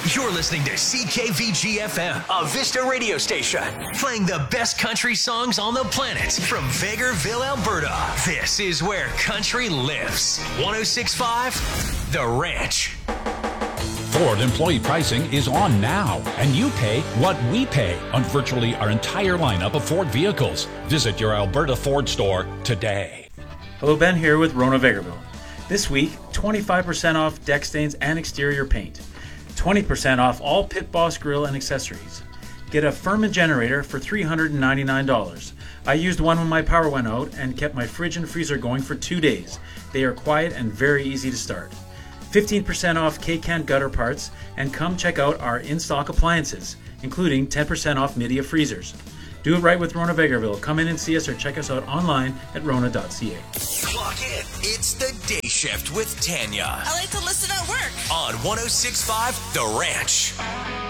You're listening to CKVG-FM, a Vista radio station, playing the best country songs on the planet from Vegreville, Alberta. This is where country lives. 106.5, The Ranch. Ford employee pricing is on now, and you pay what we pay on virtually our entire lineup of Ford vehicles. Visit your Alberta Ford store today. Hello, Ben here with Rona Vegreville. This week, 25% off deck stains and exterior paint. 20% off all Pit Boss grill and accessories. Get a Furman generator for $399. I used one when my power went out and kept my fridge and freezer going for 2 days. They are quiet and very easy to start. 15% off K-Can gutter parts, and come check out our in-stock appliances, including 10% off Midea freezers. Do it right with Rona Vegreville. Come in and see us or check us out online at rona.ca. Clock in. It's the Day Shift with Tanya I like to listen at work. on 106.5 The Ranch.